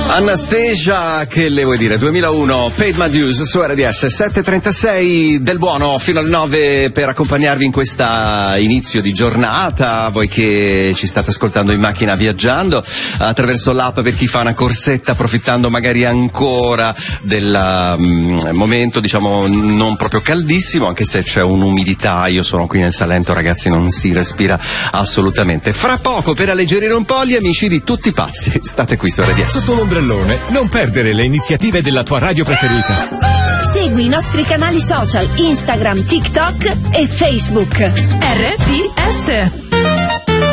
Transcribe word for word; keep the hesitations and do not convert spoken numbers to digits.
Anastasia, che le vuoi dire? duemilauno, Paid My Dues su R D S, sette e trentasei del buono fino alle nove per accompagnarvi in questa inizio di giornata, voi che ci state ascoltando in macchina viaggiando, attraverso l'app per chi fa una corsetta, approfittando magari ancora del um, momento, diciamo, non proprio caldissimo, anche se c'è un'umidità. Io sono qui nel Salento, ragazzi, non si respira assolutamente. Fra poco, per alleggerire un po', gli amici di Tutti Pazzi, state qui su R D S. Sotto l'ombrellone, non perdere le iniziative della tua radio preferita. Segui i nostri canali social Instagram, TikTok e Facebook. R D S